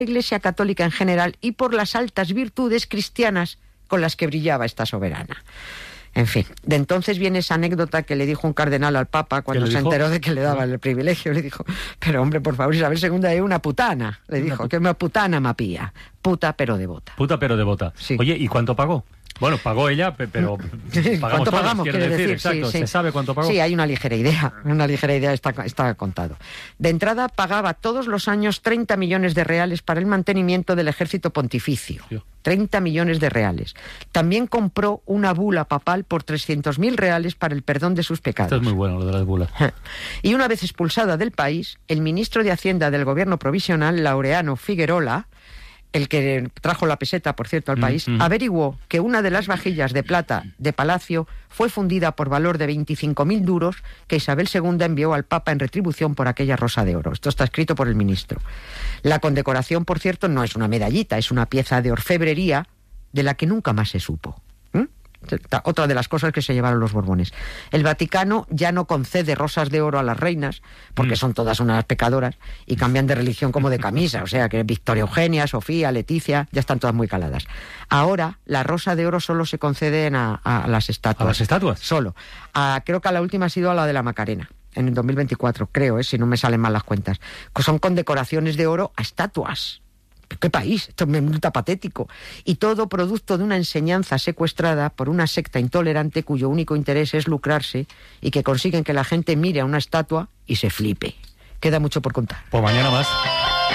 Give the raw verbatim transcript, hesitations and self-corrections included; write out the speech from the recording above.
Iglesia Católica en general y por las altas virtudes cristianas con las que brillaba esta soberana. En fin, de entonces viene esa anécdota que le dijo un cardenal al Papa cuando se enteró de que le daban el privilegio. Le dijo, pero hombre, por favor, Isabel segunda es una putana. Le dijo, que es una putana mapía. Puta pero devota. Puta pero devota. Sí. Oye, ¿y cuánto pagó? Bueno, pagó ella, pero pagamos ¿cuánto todos, pagamos? quiere Quiere decir, decir, exacto. sí, sí. ¿Se sabe cuánto pagó? Sí, hay una ligera idea. Una ligera idea está, está contado. De entrada, pagaba todos los años treinta millones de reales para el mantenimiento del ejército pontificio. Sí. treinta millones de reales. También compró una bula papal por trescientos mil reales para el perdón de sus pecados. Esto es muy bueno, lo de las bulas. Y una vez expulsada del país, el ministro de Hacienda del gobierno provisional, Laureano Figuerola, el que trajo la peseta, por cierto, al país, mm-hmm. averiguó que una de las vajillas de plata de Palacio fue fundida por valor de veinticinco mil duros que Isabel segunda envió al Papa en retribución por aquella rosa de oro. Esto está escrito por el ministro. La condecoración, por cierto, no es una medallita, es una pieza de orfebrería de la que nunca más se supo. Otra de las cosas que se llevaron los Borbones. El Vaticano ya no concede rosas de oro a las reinas, porque mm. son todas unas pecadoras, y cambian de religión como de camisa, o sea que Victoria Eugenia, Sofía, Leticia, ya están todas muy caladas. Ahora, la rosa de oro solo se conceden a, a las estatuas. ¿A las estatuas? Solo. A, creo que a la última ha sido a la de la Macarena, en el dos mil veinticuatro, creo, ¿eh? Si no me salen mal las cuentas. Son condecoraciones de oro a estatuas. ¿Qué país? Esto me resulta patético. Y todo producto de una enseñanza secuestrada por una secta intolerante cuyo único interés es lucrarse y que consiguen que la gente mire a una estatua y se flipe. Queda mucho por contar. Pues mañana más.